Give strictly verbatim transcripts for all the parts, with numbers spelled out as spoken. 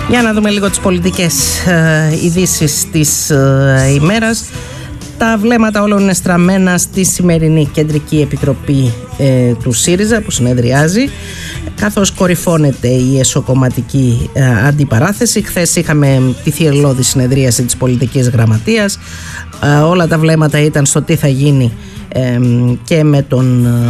Για να δούμε λίγο τις πολιτικές ε, ειδήσεις της ε, ημέρας. Τα βλέμματα όλων είναι στραμμένα στη σημερινή Κεντρική Επιτροπή ε, του ΣΥΡΙΖΑ που συνεδριάζει, καθώς κορυφώνεται η εσωκομματική ε, αντιπαράθεση. Χθες είχαμε τη θυελλώδη συνεδρίαση της πολιτικής γραμματείας. Ε, όλα τα βλέμματα ήταν στο τι θα γίνει ε, και με τον, ε,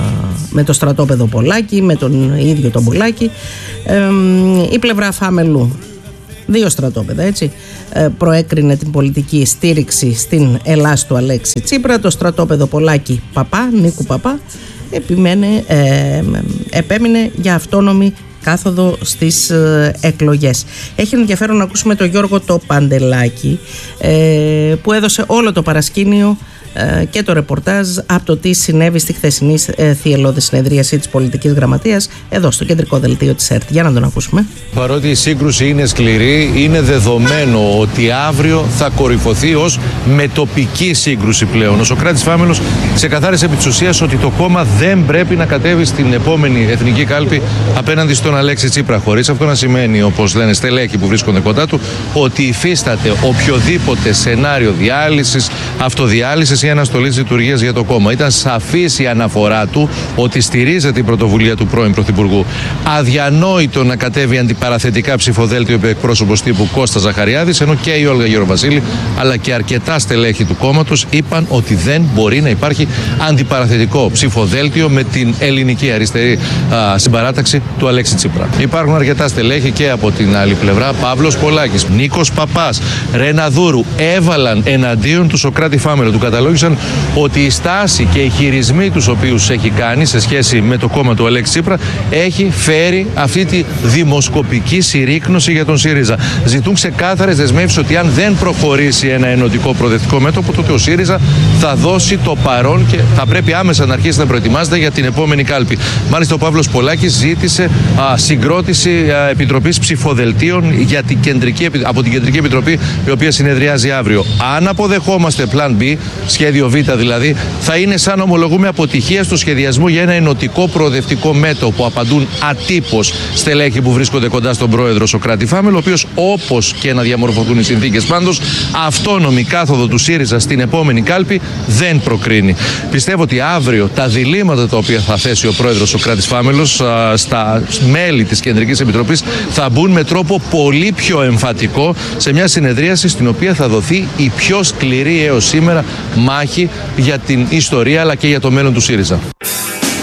με το στρατόπεδο Πολάκη, με τον ίδιο τον Πολάκη. Ε, η πλευρά Φάμελου, δύο στρατόπεδα έτσι, προέκρινε την πολιτική στήριξη στην Ελλάς του Αλέξη Τσίπρα. Το στρατόπεδο Πολάκη Παπά, Νίκου Παπά, επιμένε, ε, επέμεινε για αυτόνομη κάθοδο στις ε, εκλογές. Έχει ενδιαφέρον να ακούσουμε τον Γιώργο το Παντελάκη, ε, που έδωσε όλο το παρασκήνιο και το ρεπορτάζ από το τι συνέβη στη χθεσινή θυελλώδη συνεδρίαση της πολιτικής γραμματείας εδώ στο κεντρικό δελτίο της ΕΡΤ. Για να τον ακούσουμε. Παρότι η σύγκρουση είναι σκληρή, είναι δεδομένο ότι αύριο θα κορυφωθεί ως μετοπική σύγκρουση πλέον. Ο Σωκράτης Φάμελος ξεκαθάρισε επί της ουσίας ότι το κόμμα δεν πρέπει να κατέβει στην επόμενη εθνική κάλπη απέναντι στον Αλέξη Τσίπρα. Χωρίς αυτό να σημαίνει, όπως λένε στελέχοι που βρίσκονται κοντά του, ότι υφίσταται οποιοδήποτε σενάριο διάλυσης, αυτοδιάλυσης ή αναστολής λειτουργίας για το κόμμα. Ήταν σαφής η αναφορά του ότι στηρίζεται την πρωτοβουλία του πρώην Πρωθυπουργού. Αδιανόητο να κατέβει αντιπαραθετικά ψηφοδέλτιο επί εκπρόσωπος τύπου Κώστας Ζαχαριάδης, ενώ και η Όλγα Γεροβασίλη αλλά και αρκετά στελέχη του κόμματος είπαν ότι δεν μπορεί να υπάρχει αντιπαραθετικό ψηφοδέλτιο με την ελληνική αριστερή α, συμπαράταξη του Αλέξη Τσίπρα. Υπάρχουν αρκετά στελέχη και από την άλλη πλευρά. Παύλος Πολάκης, Νίκος Παπάς, Ρένα Δούρου έβαλαν εναντίον του Σωκράτη Φάμελο. Του καταλόγησαν ότι η στάση και οι χειρισμοί τους οποίους έχει κάνει σε σχέση με το κόμμα του Αλέξη Τσίπρα έχει φέρει αυτή τη δημοσκοπική συρρίκνωση για τον ΣΥΡΙΖΑ. Ζητούν ξεκάθαρες δεσμεύσεις ότι αν δεν προχωρήσει ένα ενωτικό προοδευτικό μέτωπο, τότε ο ΣΥΡΙΖΑ θα δώσει το παρόν και θα πρέπει άμεσα να αρχίσει να προετοιμάζεται για την επόμενη κάλπη. Μάλιστα, ο Παύλος Πολάκης ζήτησε α, συγκρότηση α, επιτροπής ψηφοδελτίων για την κεντρική, από την Κεντρική Επιτροπή, η οποία συνεδριάζει αύριο. Αν αποδεχόμαστε πλάν B, σχέδιο Β δηλαδή, θα είναι σαν να ομολογούμε αποτυχία στο σχεδιασμό για ένα ενωτικό προοδευτικό μέτωπο. Απαντούν ατύπως στελέχοι που βρίσκονται κοντά στον πρόεδρο Σωκράτη Φάμελο, ο οποίος, όπως και να διαμορφωθούν οι συνθήκες πάντως, αυτόνομη κάθοδο του ΣΥΡΙΖΑ στην επόμενη κάλπη δεν προκρίνει. Πιστεύω ότι αύριο τα διλήμματα τα οποία θα θέσει ο πρόεδρος Σωκράτης Φάμελος στα μέλη της Κεντρικής Επιτροπής θα μπουν με τρόπο πολύ πιο εμφατικό σε μια συνεδρίαση στην οποία θα δοθεί η πιο σκληρή έως σήμερα μάχη για την ιστορία αλλά και για το μέλλον του ΣΥΡΙΖΑ.